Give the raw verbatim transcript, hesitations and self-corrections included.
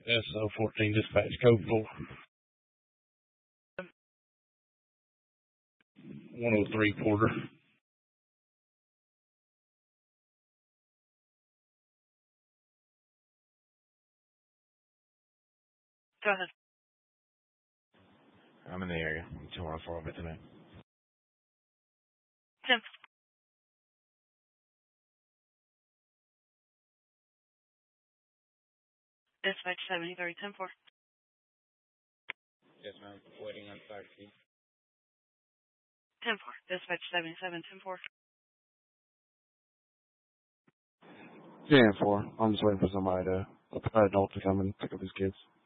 S O fourteen dispatch code four. one oh three Porter. Go ahead. I'm in the area. I'm two one four over tonight. Tim. Dispatch seventy-three ten four. Yes, ma'am. Waiting on taxi. ten four. Dispatch seventy-seven ten four. ten four. I'm just waiting for somebody to, a adult to come and pick up his kids.